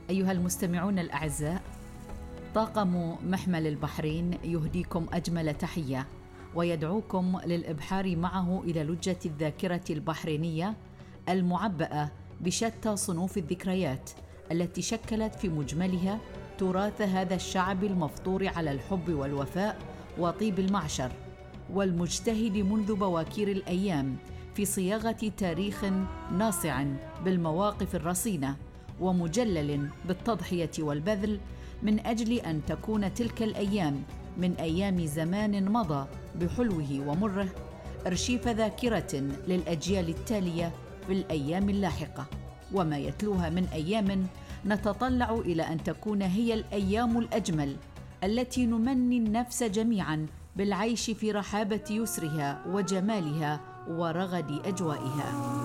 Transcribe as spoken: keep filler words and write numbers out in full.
أيها المستمعون الأعزاء، طاقم محمل البحرين يهديكم أجمل تحية ويدعوكم للإبحار معه إلى لجة الذاكرة البحرينية المعبأة بشتى صنوف الذكريات التي شكلت في مجملها تراث هذا الشعب المفطور على الحب والوفاء وطيب المعشر، والمجتهد منذ بواكير الأيام في صياغة تاريخ ناصع بالمواقف الرصينة ومجلل بالتضحية والبذل من أجل أن تكون تلك الأيام من أيام زمان مضى بحلوه ومره أرشيف ذاكرة للأجيال التالية في الأيام اللاحقة، وما يتلوها من أيام نتطلع إلى أن تكون هي الأيام الأجمل التي نمني النفس جميعاً بالعيش في رحابة يسرها وجمالها ورغد أجوائها.